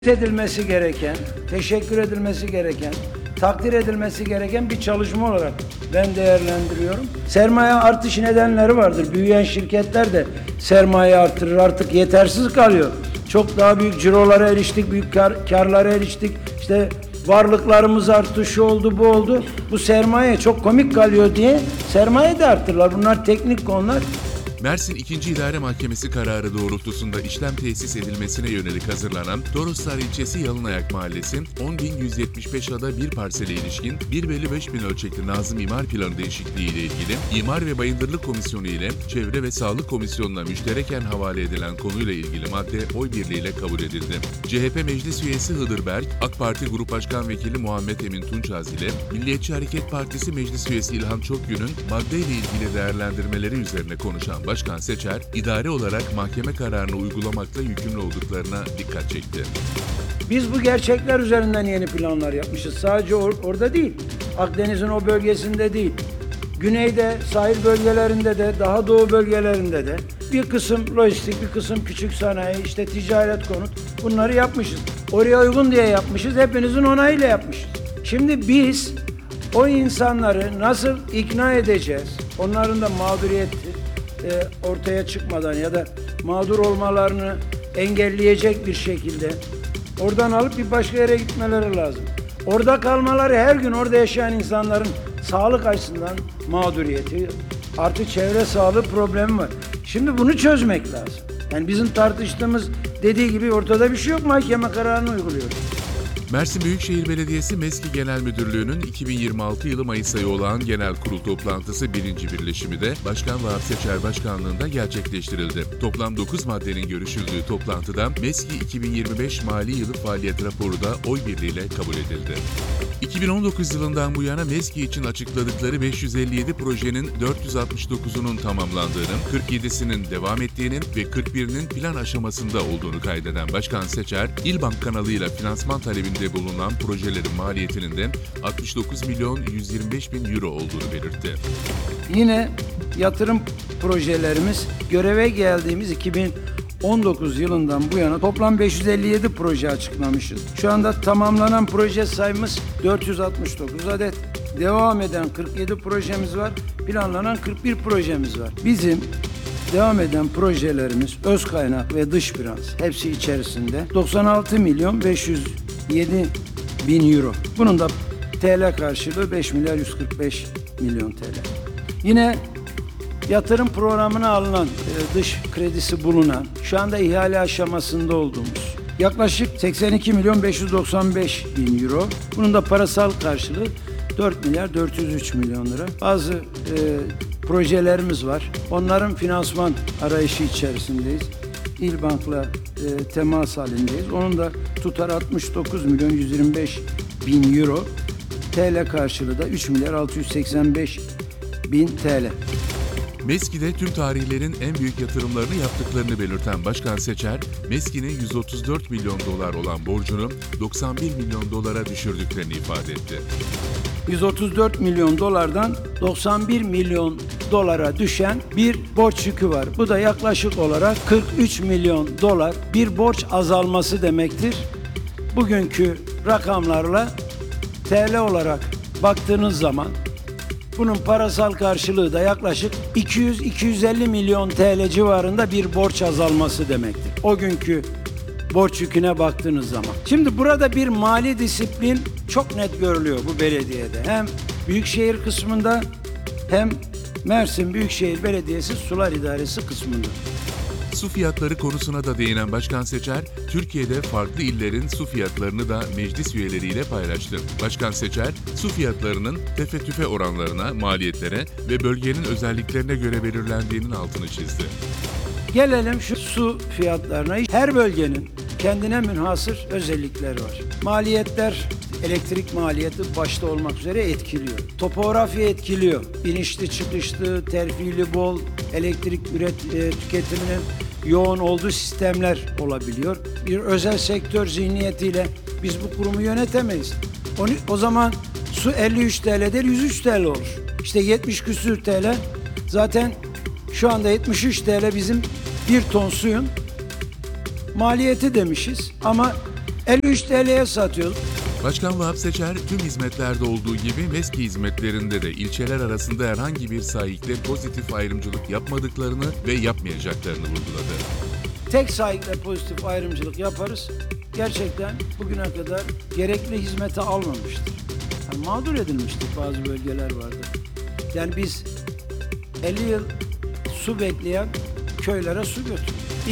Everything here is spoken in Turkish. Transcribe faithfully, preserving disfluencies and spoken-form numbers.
edilmesi gereken, teşekkür edilmesi gereken, takdir edilmesi gereken bir çalışma olarak ben değerlendiriyorum. Sermaye artış nedenleri vardır. Büyüyen şirketler de sermaye artırır. Artık yetersiz kalıyor. Çok daha büyük cirolara eriştik, büyük kar, karlara eriştik. İşte varlıklarımız arttı, şu oldu, bu oldu. Bu sermaye çok komik kalıyor diye sermaye de artırırlar. Bunlar teknik konular. Mersin ikinci İdare Mahkemesi kararı doğrultusunda işlem tesis edilmesine yönelik hazırlanan Toroslar ilçesi Yalınayak Mahallesi on bin yüz yetmiş beş ada bir parsele ilişkin bir bölü beş bin ölçekli Nazım İmar Planı değişikliği ile ilgili İmar ve Bayındırlık Komisyonu ile Çevre ve Sağlık Komisyonu'na müştereken havale edilen konuyla ilgili madde oy birliğiyle kabul edildi. C H P Meclis Üyesi Hıdır Berk, AK Parti Grup Başkan Vekili Muhammed Emin Tunçaz ile Milliyetçi Hareket Partisi Meclis Üyesi İlhan Çokgün'ün maddeyle ilgili değerlendirmeleri üzerine konuşan Başkan Seçer, idari olarak mahkeme kararını uygulamakla yükümlü olduklarına dikkat çekti. Biz bu gerçekler üzerinden yeni planlar yapmışız. Sadece or orada değil, Akdeniz'in o bölgesinde değil, güneyde, sahil bölgelerinde de, daha doğu bölgelerinde de bir kısım lojistik, bir kısım küçük sanayi, işte ticaret konut, bunları yapmışız. Oraya uygun diye yapmışız, hepinizin onayıyla yapmışız. Şimdi biz o insanları nasıl ikna edeceğiz, onların da mağduriyeti E, ortaya çıkmadan ya da mağdur olmalarını engelleyecek bir şekilde oradan alıp bir başka yere gitmeleri lazım. Orada kalmaları her gün orada yaşayan insanların sağlık açısından mağduriyeti, artık çevre sağlığı problemi var. Şimdi bunu çözmek lazım. Yani bizim tartıştığımız dediği gibi ortada bir şey yok, mahkeme kararını uyguluyoruz. Mersin Büyükşehir Belediyesi MESKİ Genel Müdürlüğü'nün iki bin yirmi altı yılı Mayıs ayı olağan genel kurul toplantısı birinci birleşimi de Başkan Vahap Seçer Başkanlığı'nda gerçekleştirildi. Toplam dokuz maddenin görüşüldüğü toplantıda MESKİ iki bin yirmi beş mali yılı faaliyet raporu da oy birliğiyle kabul edildi. iki bin on dokuz yılından bu yana MESKİ için açıkladıkları beş yüz elli yedi projenin dört yüz altmış dokuzunun tamamlandığının, kırk yedisinin devam ettiğinin ve kırk birinin plan aşamasında olduğunu kaydeden Başkan Seçer, İlbank kanalıyla finansman talebinde bulunan projelerin maliyetinin de altmış dokuz milyon yüz yirmi beş bin euro olduğunu belirtti. Yine yatırım projelerimiz göreve geldiğimiz iki bin on dokuz yılından bu yana toplam beş yüz elli yedi proje açıklamışız. Şu anda tamamlanan proje sayımız dört yüz altmış dokuz adet. Devam eden kırk yedi projemiz var. Planlanan kırk bir projemiz var. Bizim devam eden projelerimiz öz kaynak ve dış finans hepsi içerisinde doksan altı milyon beş yüz yedi bin euro. Bunun da T L karşılığı beş milyar yüz kırk beş milyon T L. Yine yatırım programına alınan e, dış kredisi bulunan, şu anda ihale aşamasında olduğumuz yaklaşık seksen iki milyon beş yüz doksan beş bin euro. Bunun da parasal karşılığı dört milyar dört yüz üç milyon lira. Bazı e, projelerimiz var. Onların finansman arayışı içerisindeyiz. İlbank'la e, temas halindeyiz. Onun da tutar altmış dokuz milyon yüz yirmi beş bin euro. T L karşılığı da üç milyar altı yüz seksen beş bin T L. MESKİ'de tüm tarihlerin en büyük yatırımlarını yaptıklarını belirten Başkan Seçer, MESKİ'nin yüz otuz dört milyon dolar olan borcunu doksan bir milyon dolara düşürdüklerini ifade etti. yüz otuz dört milyon dolardan doksan bir milyon dolara düşen bir borç yükü var. Bu da yaklaşık olarak kırk üç milyon dolar bir borç azalması demektir. Bugünkü rakamlarla T L olarak baktığınız zaman bunun parasal karşılığı da yaklaşık iki yüz iki yüz elli milyon T L civarında bir borç azalması demektir. O günkü borç yüküne baktığınız zaman. Şimdi burada bir mali disiplin çok net görülüyor bu belediyede. Hem Büyükşehir kısmında hem Mersin Büyükşehir Belediyesi Sular İdaresi kısmında. Su fiyatları konusuna da değinen Başkan Seçer, Türkiye'de farklı illerin su fiyatlarını da meclis üyeleriyle paylaştı. Başkan Seçer, su fiyatlarının tefe tüfe oranlarına, maliyetlere ve bölgenin özelliklerine göre belirlendiğinin altını çizdi. Gelelim şu su fiyatlarına. Her bölgenin kendine münhasır özellikleri var. Maliyetler, elektrik maliyeti başta olmak üzere etkiliyor. Topografya etkiliyor. İnişli çıkışlı, terfili bol, elektrik üret, e, tüketiminin yoğun olduğu sistemler olabiliyor. Bir özel sektör zihniyetiyle biz bu kurumu yönetemeyiz. Onu, o zaman su elli üç T L değil yüz üç T L olur. İşte yetmiş küsür T L. Zaten şu anda yetmiş üç T L bizim bir ton suyun maliyeti demişiz ama elli üç T L'ye satıyoruz. Başkan Vahap Seçer, tüm hizmetlerde olduğu gibi MESKİ hizmetlerinde de ilçeler arasında herhangi bir sahikle pozitif ayrımcılık yapmadıklarını ve yapmayacaklarını vurguladı. Tek sahikle pozitif ayrımcılık yaparız. Gerçekten bugüne kadar gerekli hizmeti almamıştır. Yani mağdur edilmiştir, bazı bölgeler vardı. Yani biz elli yıl su bekleyen köylere su götürdük.